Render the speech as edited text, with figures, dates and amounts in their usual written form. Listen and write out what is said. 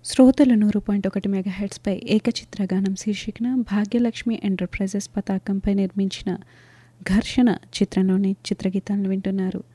శ్రోతలు 100.1 మెగాహెర్ట్జ్పై ఏకచిత్రగానం శీర్షికన భాగ్యలక్ష్మి ఎంటర్ప్రైజెస్ పతాకంపై నిర్మించిన ఘర్షణ చిత్రంలోని చిత్రగీతాలను వింటున్నారు.